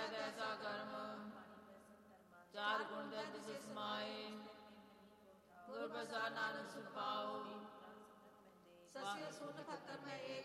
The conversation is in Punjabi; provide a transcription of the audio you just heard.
ਤੈ ਤੈਸਾ ਕਰਮ, ਚਾਰ ਗੁਣ ਦੇ ਤਿਸ ਸਮਾਏ, ਗੁਰ ਪ੍ਰਸਾਦ ਨਾਨਕ ਸੁਖ ਪਾਓ। ਸਸਿਆ ਸੁਨ ਖਤਰ ਮੈਂ ਏਕ